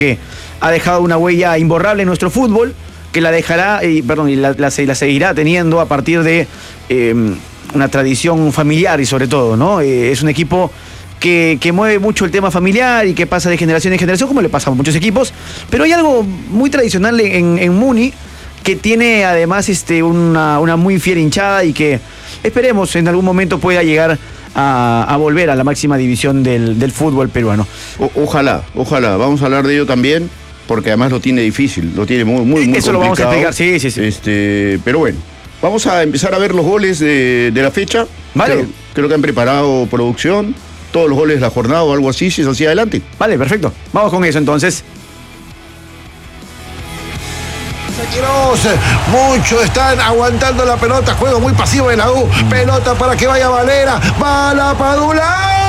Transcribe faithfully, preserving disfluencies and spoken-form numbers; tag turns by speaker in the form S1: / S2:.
S1: que ha dejado una huella imborrable en nuestro fútbol, que la dejará, eh, perdón, y la, la, la seguirá teniendo a partir de eh, una tradición familiar y sobre todo, ¿no? Eh, es un equipo que, que mueve mucho el tema familiar y que pasa de generación en generación, como le pasa a muchos equipos, pero hay algo muy tradicional en, en Muni, que tiene además este, una, una muy fiel hinchada y que esperemos en algún momento pueda llegar A, a volver a la máxima división del, del fútbol peruano.
S2: O, ojalá, ojalá, vamos a hablar de ello también, porque además lo tiene difícil, lo tiene muy, muy, muy
S1: Eso complicado. Lo vamos a explicar, sí, sí, sí.
S2: Este, pero bueno, vamos a empezar a ver los goles de, de la fecha.
S1: Vale.
S2: Creo, creo que han preparado producción, todos los goles de la jornada o algo así, si es así, adelante.
S1: Vale, perfecto. Vamos con eso entonces.
S3: Muchos están aguantando la pelota, juego muy pasivo de la U, pelota para que vaya Valera, va la Padula.